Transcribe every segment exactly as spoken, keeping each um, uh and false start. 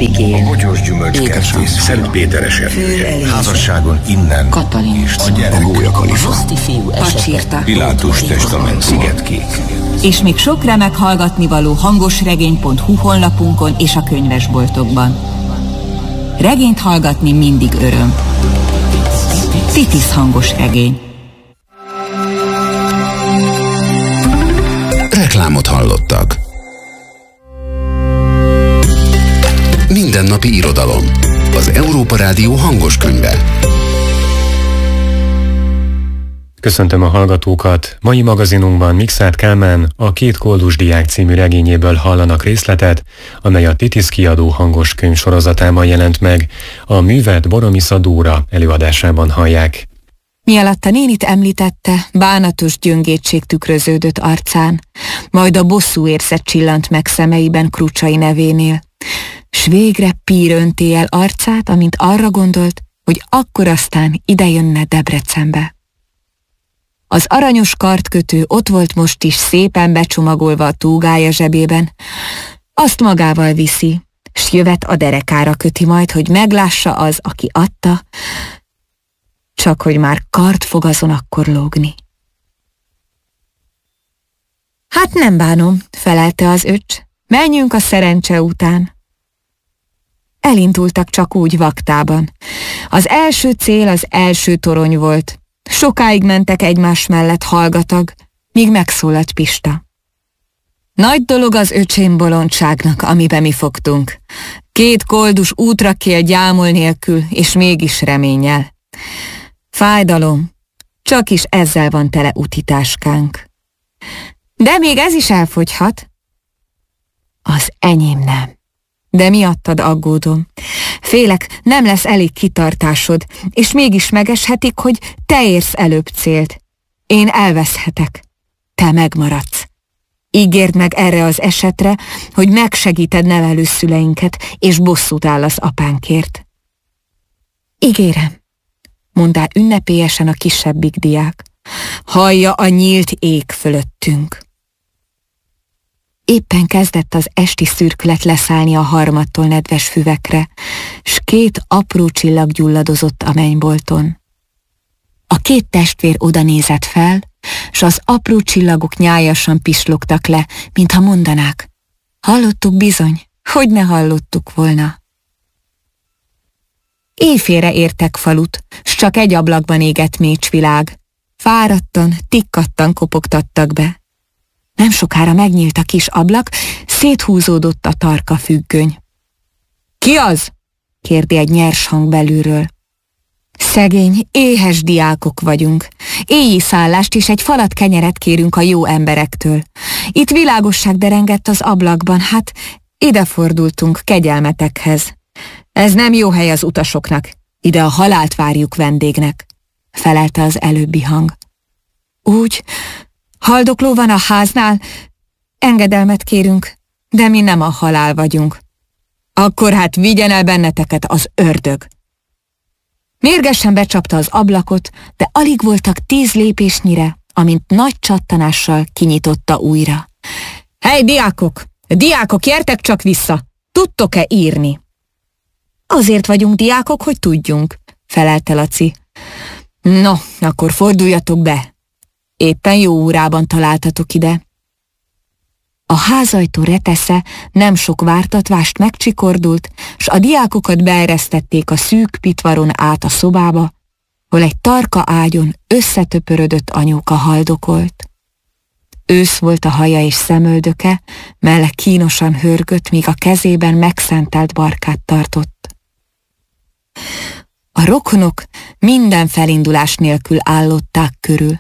Épikén, a Bogyós Gyümölcskertész, Szentpéteres erője, házasságon innen, Katalin, a gyerek, a Gólyakalifa, Roszti fiú esete, Pilátus testament, Szigetkék. És még sok remek hallgatnivaló hangosregény pont hu honlapunkon és a könyvesboltokban. Regényt hallgatni mindig öröm. Titis hangos regény. Reklámot hallottak. Mindennapi irodalom. Az Európa Rádió hangos könyve. Köszöntöm a hallgatókat! Mai magazinunkban Mikszáth Kálmán a Két koldus diák című regényéből hallanak részletet, amely a Titis kiadó hangos könyv sorozatában jelent meg. A művet Boromisza Dóra előadásában hallják. Mi alatt a nénit említette, bánatos gyöngétség tükröződött arcán, majd a bosszú érzet csillant meg szemeiben Krucsai nevénél, s végre pír önti el arcát, amint arra gondolt, hogy akkor aztán idejönne Debrecenbe. Az aranyos kartkötő ott volt most is szépen becsomagolva a túgája zsebében, azt magával viszi, s jövet a derekára köti majd, hogy meglássa az, aki adta, csak hogy már kard fog azon akkor lógni. Hát nem bánom, felelte az öcs, menjünk a szerencse után. Elindultak csak úgy vaktában. Az első cél az első torony volt. Sokáig mentek egymás mellett hallgatag, míg megszólalt Pista. Nagy dolog az öcsém bolondságnak, amibe mi fogtunk. Két koldus útra kél gyámol nélkül, és mégis reménnyel. Fájdalom, csak is ezzel van tele utitáskánk. De még ez is elfogyhat. Az enyém nem. De miattad aggódom. Félek, nem lesz elég kitartásod, és mégis megeshetik, hogy te érsz előbb célt. Én elveszhetek. Te megmaradsz. Ígérd meg erre az esetre, hogy megsegíted nevelőszüleinket, és bosszút állasz apánkért. Ígérem, mondá ünnepélyesen a kisebbik diák. Hallja a nyílt ég fölöttünk. Éppen kezdett az esti szürkület leszállni a harmadtól nedves füvekre, s két apró csillag gyulladozott a mennybolton. A két testvér oda nézett fel, s az apró csillagok nyájasan pislogtak le, mintha mondanák. Hallottuk bizony, hogy ne hallottuk volna. Éjfélre értek falut, s csak egy ablakban égett mécsvilág. Fáradtan, tikkattan kopogtattak be. Nem sokára megnyílt a kis ablak, széthúzódott a tarka függöny. Ki az? Kérdi egy nyers hang belülről. Szegény, éhes diákok vagyunk. Éjjé szállást és egy falat kenyeret kérünk a jó emberektől. Itt világosság derengett az ablakban, hát ide fordultunk kegyelmetekhez. Ez nem jó hely az utasoknak, ide a halált várjuk vendégnek, felelte az előbbi hang. Úgy, haldokló van a háznál, engedelmet kérünk, de mi nem a halál vagyunk. Akkor hát vigyen el benneteket az ördög. Mérgesen becsapta az ablakot, de alig voltak tíz lépésnyire, amint nagy csattanással kinyitotta újra. Hely, diákok! Diákok, gyertek csak vissza! Tudtok-e írni? Azért vagyunk diákok, hogy tudjunk, felelte Laci. No, akkor forduljatok be. Éppen jó órában találtatok ide. A házajtó retesze nem sok vártatvást megcsikordult, s a diákokat beeresztették a szűk pitvaron át a szobába, hol egy tarka ágyon összetöpörödött anyóka haldokolt. Ősz volt a haja és szemöldöke, melle kínosan hörgött, míg a kezében megszentelt barkát tartott. A rokonok minden felindulás nélkül állották körül.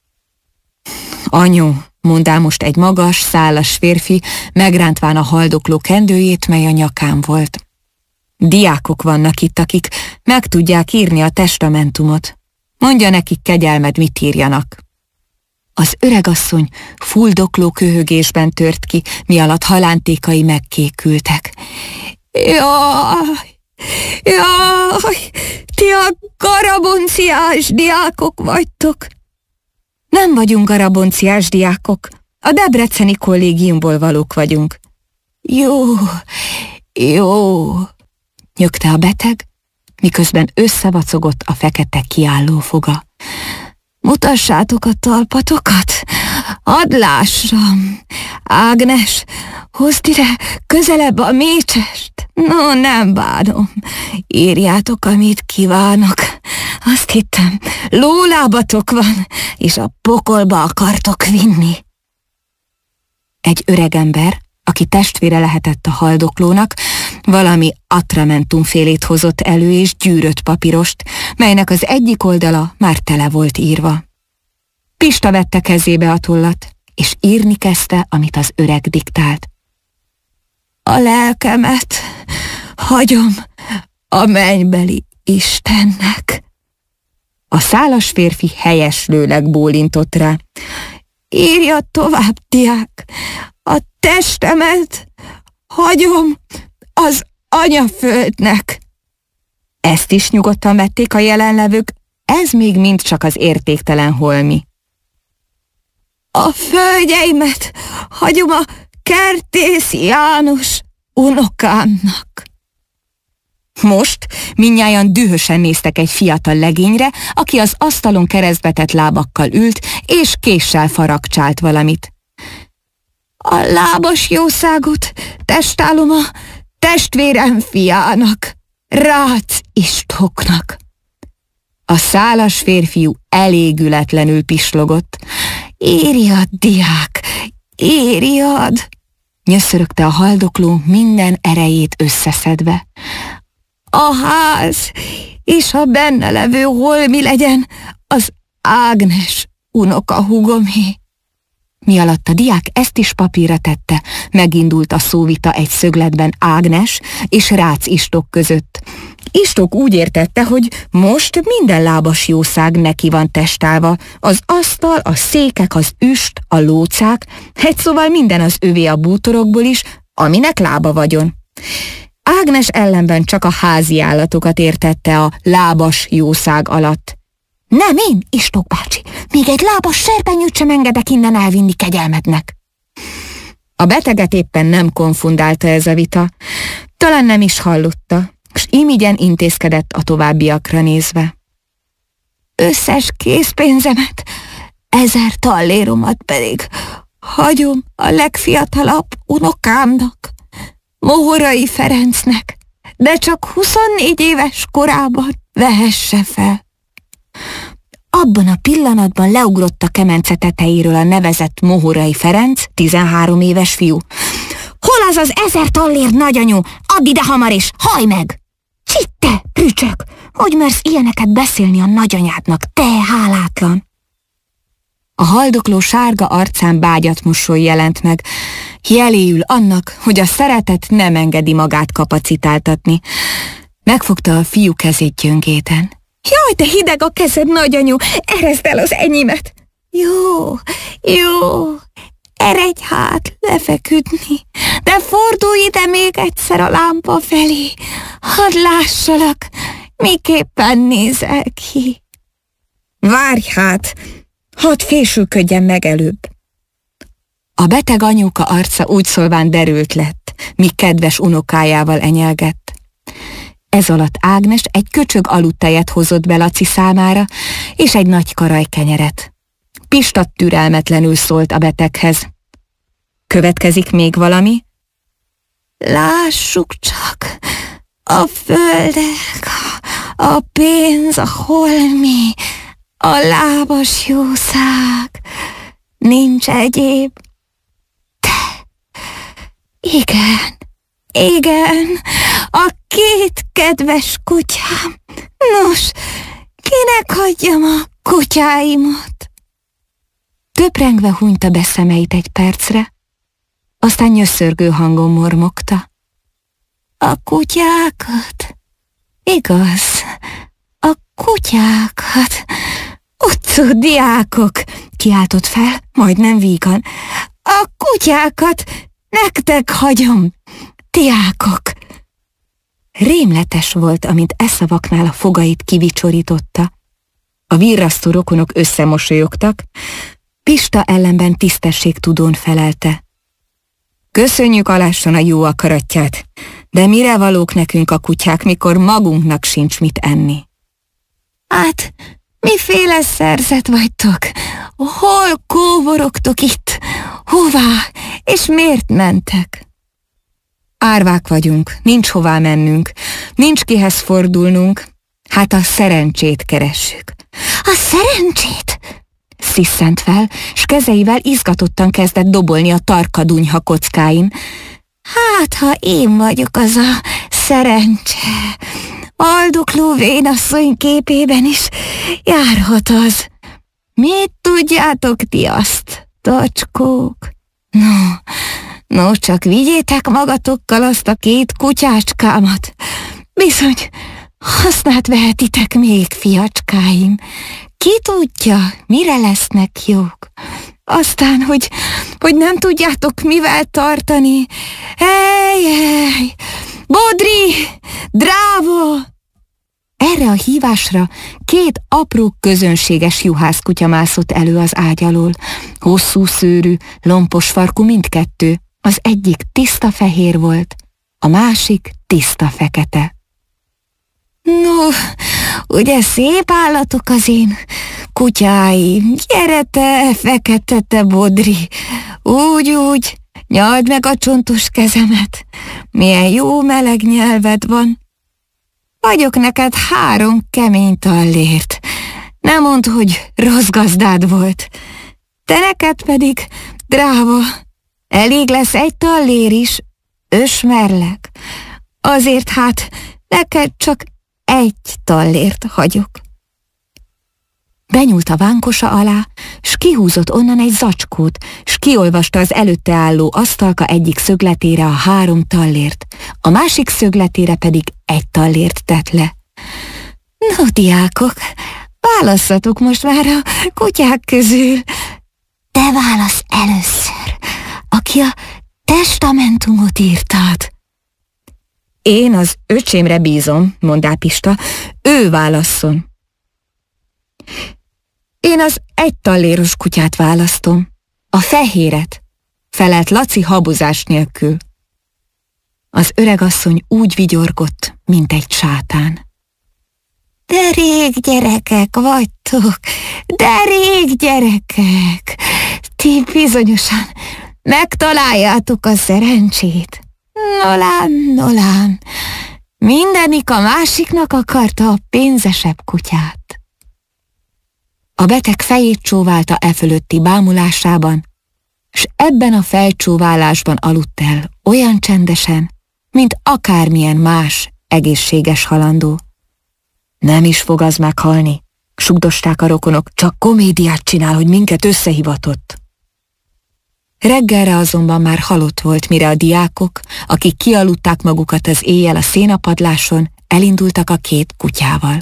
Anyó, mondá most egy magas, szállas férfi, megrántván a haldokló kendőjét, mely a nyakán volt. Diákok vannak itt, akik meg tudják írni a testamentumot. Mondja nekik, kegyelmed, mit írjanak. Az öregasszony fuldokló köhögésben tört ki, mi alatt halántékai megkékültek. Jaj, jaj, ti a garabonciás diákok vagytok. Nem vagyunk garabonciás diákok, a debreceni kollégiumból valók vagyunk. Jó, Jó, nyögte a beteg, miközben összevacogott a fekete kiálló foga. Mutassátok a talpatokat, add lássam. Ágnes, hozd ide közelebb a mécsest. No, nem bánom. Írjátok, amit kívánok. Azt hittem, lólábatok van, és a pokolba akartok vinni. Egy öregember, aki testvére lehetett a haldoklónak, valami atramentumfélét hozott elő és gyűrött papírost, melynek az egyik oldala már tele volt írva. Pista vette kezébe a tollat, és írni kezdte, amit az öreg diktált. A lelkemet hagyom a mennybeli Istennek. A szálas férfi helyeslőleg bólintott rá. Írja tovább, diák, a testemet hagyom az anyaföldnek. Ezt is nyugodtan vették a jelenlevők, ez még mind csak az értéktelen holmi. A földjeimet hagyom a Kertész János unokámnak. Most mindnyájan dühösen néztek egy fiatal legényre, aki az asztalon keresztbetett lábakkal ült, és késsel faragcsált valamit. A lábas jószágot testálom a testvérem fiának, Rácz Istvánnak. A szálas férfiú elégületlenül pislogott. Írjad, diák, írjad! Nyöszörögte a haldokló minden erejét összeszedve. A ház és a benne levő holmi legyen az Ágnes unokahúgomé. Mi alatt a diák ezt is papírra tette, megindult a szóvita egy szögletben Ágnes és Rácz István között. István úgy értette, hogy most minden lábas jószág neki van testálva, az asztal, a székek, az üst, a lócák, egy szóval minden az övé a bútorokból is, aminek lába vagyon. Ágnes ellenben csak a házi állatokat értette a lábas jószág alatt. Nem én, István bácsi, még egy lábas serpenyőt sem engedek innen elvinni kegyelmednek. A beteget éppen nem konfundálta ez a vita, talán nem is hallotta, s imigyen intézkedett a továbbiakra nézve. Összes készpénzemet, ezer talléromat pedig hagyom a legfiatalabb unokámnak, Mohorai Ferencnek, de csak huszonnégy éves korában vehesse fel. Abban a pillanatban leugrott a kemence tetejéről a nevezett Mohorai Ferenc, tizenhárom éves fiú. Hol az az ezer tallér, nagyanyú? Add ide hamar is, hajj meg! Csitte, prücsök! Hogy mersz ilyeneket beszélni a nagyanyádnak, te hálátlan? A haldokló sárga arcán bágyat mosoly jelent meg, jeléül annak, hogy a szeretet nem engedi magát kapacitáltatni. Megfogta a fiú kezét gyöngéten. Jaj, de hideg a kezed, nagyanyu, ereszd el az enyémet. Jó, jó, eredj hát lefeküdni, de fordulj ide még egyszer a lámpa felé, hadd lássalak, miképpen nézel ki. Várj hát, hadd fésülködjen meg előbb. A beteg anyuka arca úgy szólván derült lett, míg kedves unokájával enyelgett. Ez alatt Ágnes egy köcsög aludtejet hozott be Laci számára, és egy nagy karaj kenyeret. Pista türelmetlenül szólt a beteghez. Következik még valami? Lássuk csak, a földek, a pénz, a holmi, a lábas jószág, nincs egyéb. De, igen, igen, a két kedves kutyám. Nos, kinek hagyjam a kutyáimat? Töprengve hunyta be szemeit egy percre, aztán nyöszörgő hangon mormogta. A kutyákat? Igaz, a kutyákat. Utcú diákok, kiáltott fel, majdnem vígan. A kutyákat nektek hagyom, diákok. Rémletes volt, amint e szavaknál a fogait kivicsorította. A virrasztó rokonok összemosolyogtak, Pista ellenben tisztességtudón felelte. Köszönjük alásson a jó akaratját, De mire valók nekünk a kutyák, mikor magunknak sincs mit enni? Hát, miféle szerzet vagytok? Hol kóborogtok itt? Hová? És miért mentek? Árvák vagyunk, nincs hová mennünk, nincs kihez fordulnunk, hát a szerencsét keressük. A szerencsét? Sziszent fel, s kezeivel izgatottan kezdett dobolni a tarka dunyha kockáin. Hát, ha én vagyok az a szerencse, haldokló vénasszony képében is járhat az. Mit tudjátok ti azt, tacskók? No, no, csak vigyétek magatokkal azt a két kutyácskámat. Bizony, hasznát vehetitek még, fiacskáim. Ki tudja, mire lesznek jók? Aztán, hogy, hogy nem tudjátok mivel tartani. Ej, ej, Bodri, Drávo! Erre a hívásra két apró közönséges juhászkutya mászott elő az ágy alól. Hosszú szőrű, lompos farkú mindkettő. Az egyik tiszta fehér volt, a másik tiszta fekete. No, ugye szép állatok az én kutyáim. Gyere te, fekete te, Bodri. Úgy, úgy, nyald meg a csontos kezemet. Milyen jó meleg nyelved van. Vagyok neked három kemény tallért. Ne mondd, hogy rossz gazdád volt. Te neked pedig, dráva, elég lesz egy tallér is, ösmerlek. Azért hát neked csak egy tallért hagyok. Benyúlt a vánkosa alá, s kihúzott onnan egy zacskót, s kiolvasta az előtte álló asztalka egyik szögletére a három tallért, a másik szögletére pedig egy tallért tett le. No, diákok, válasszatok most már a kutyák közül. Te válasz először, aki a testamentumot írtad. Én az öcsémre bízom, mondá Pista, ő válasszon. Én az egy talléros kutyát választom, a fehéret, felelt Laci habozás nélkül. Az öregasszony úgy vigyorgott, mint egy sátán. De rég gyerekek vagytok, de rég gyerekek, ti bizonyosan megtaláljátok a szerencsét. Nolán, nolán, mindenik a másiknak akarta a pénzesebb kutyát. A beteg fejét csóválta e fölötti bámulásában, s ebben a fejcsóválásban aludt el olyan csendesen, mint akármilyen más egészséges halandó. Nem is fog az meghalni, sugdosták a rokonok, csak komédiát csinál, hogy minket összehivatott. Reggelre azonban már halott volt, mire a diákok, akik kialudták magukat az éjjel a szénapadláson, elindultak a két kutyával.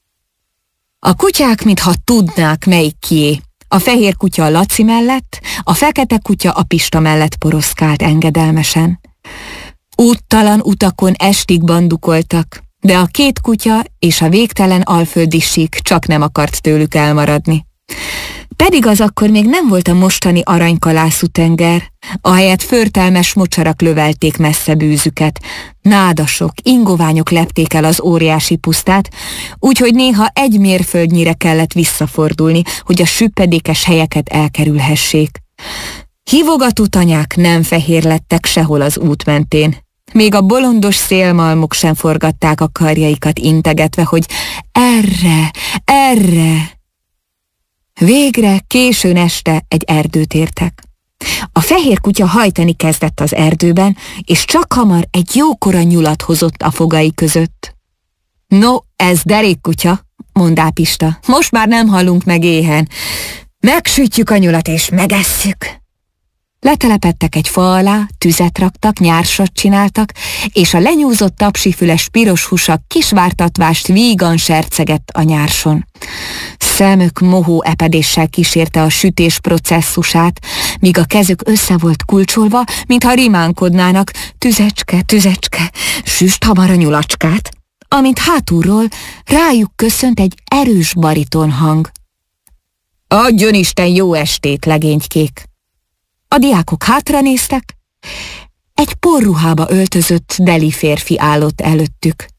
A kutyák, mintha tudnák, melyik kié. A fehér kutya a Laci mellett, a fekete kutya a Pista mellett poroszkált engedelmesen. Úttalan utakon estig bandukoltak, de a két kutya és a végtelen alföldi sík csak nem akart tőlük elmaradni. Pedig az akkor még nem volt a mostani aranykalászú tenger, ahelyett förtelmes mocsarak lövelték messze bűzüket, nádasok, ingoványok lepték el az óriási pusztát, úgyhogy néha egy mérföldnyire kellett visszafordulni, hogy a süppedékes helyeket elkerülhessék. Hívogató tanyák nem fehér lettek sehol az út mentén. Még a bolondos szélmalmok sem forgatták a karjaikat integetve, hogy erre, erre. Végre későn este egy erdőt értek. A fehér kutya hajtani kezdett az erdőben, és csak hamar egy jókora nyulat hozott a fogai között. No, ez derékkutya, mondá Pista, most már nem hallunk meg éhen. Megsütjük a nyulat és megesszük. Letelepedtek egy fa alá, tüzet raktak, nyársat csináltak, és a lenyúzott tapsifüles piros húsak kisvártatvást vígan sercegett a nyárson. Szemük mohó epedéssel kísérte a sütés processzusát, míg a kezük össze volt kulcsolva, mintha rimánkodnának, tüzecske, tüzecske, süst hamar a nyulacskát, amint hátulról rájuk köszönt egy erős bariton hang. Adjon Isten jó estét, legénykék! A diákok hátranéztek, Egy porruhába öltözött deli férfi állott előttük.